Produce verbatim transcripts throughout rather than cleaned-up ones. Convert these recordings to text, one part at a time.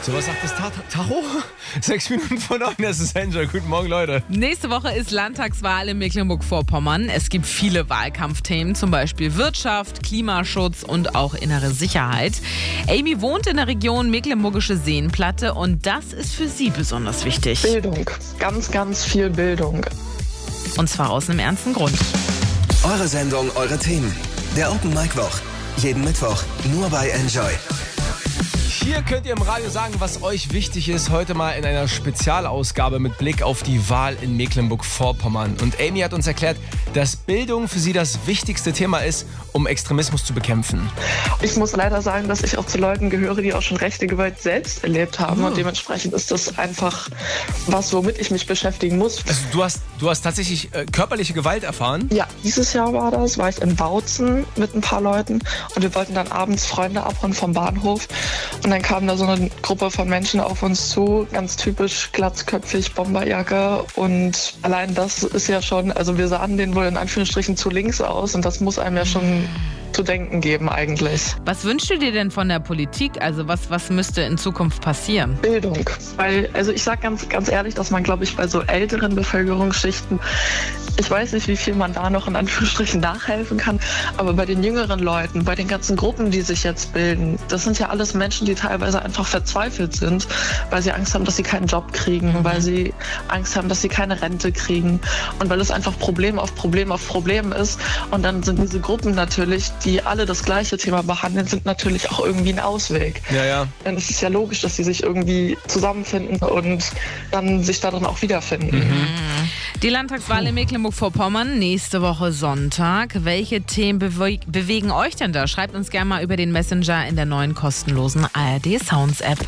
So, was sagt das Ta- Tacho? Sechs Minuten vor neun, das ist Enjoy. Guten Morgen, Leute. Nächste Woche ist Landtagswahl in Mecklenburg-Vorpommern. Es gibt viele Wahlkampfthemen, zum Beispiel Wirtschaft, Klimaschutz und auch innere Sicherheit. Amy wohnt in der Region Mecklenburgische Seenplatte und das ist für sie besonders wichtig. Bildung. Ganz, ganz viel Bildung. Und zwar aus einem ernsten Grund. Eure Sendung, eure Themen. Der Open Mic Woch. Jeden Mittwoch nur bei Enjoy. Hier könnt ihr im Radio sagen, was euch wichtig ist. Heute mal in einer Spezialausgabe mit Blick auf die Wahl in Mecklenburg-Vorpommern. Und Amy hat uns erklärt, dass Bildung für sie das wichtigste Thema ist, um Extremismus zu bekämpfen. Ich muss leider sagen, dass ich auch zu Leuten gehöre, die auch schon rechte Gewalt selbst erlebt haben. Oh. Und dementsprechend ist das einfach was, womit ich mich beschäftigen muss. Also du hast, du hast tatsächlich äh, körperliche Gewalt erfahren? Ja, dieses Jahr war das, war ich in Bautzen mit ein paar Leuten und wir wollten dann abends Freunde abholen vom Bahnhof. Und dann kam da so eine Gruppe von Menschen auf uns zu, ganz typisch glatzköpfig, Bomberjacke. Und allein das ist ja schon, also wir sahen denen wohl in Anführungsstrichen zu links aus und das muss einem ja schon zu denken geben eigentlich. Was wünschst du dir denn von der Politik? Also was, was müsste in Zukunft passieren? Bildung. Weil, also ich sag ganz, ganz ehrlich, dass man, glaube ich, bei so älteren Bevölkerungsschichten, ich weiß nicht, wie viel man da noch in Anführungsstrichen nachhelfen kann, aber bei den jüngeren Leuten, bei den ganzen Gruppen, die sich jetzt bilden, das sind ja alles Menschen, die teilweise einfach verzweifelt sind, weil sie Angst haben, dass sie keinen Job kriegen, mhm. weil sie Angst haben, dass sie keine Rente kriegen und weil es einfach Problem auf Problem auf Problem ist. Und dann sind diese Gruppen natürlich, die alle das gleiche Thema behandeln, sind natürlich auch irgendwie ein Ausweg. Ja, ja. Denn es ist ja logisch, dass sie sich irgendwie zusammenfinden und dann sich darin auch wiederfinden. Mhm. Die Landtagswahl in Mecklenburg-Vorpommern nächste Woche Sonntag. Welche Themen bewe- bewegen euch denn da? Schreibt uns gerne mal über den Messenger in der neuen kostenlosen A R D Sounds App.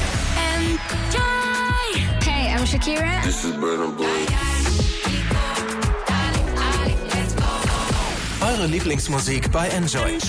Enjoy. Hey, I'm Shakira. This is Burna Boy. Eure Lieblingsmusik bei Enjoy.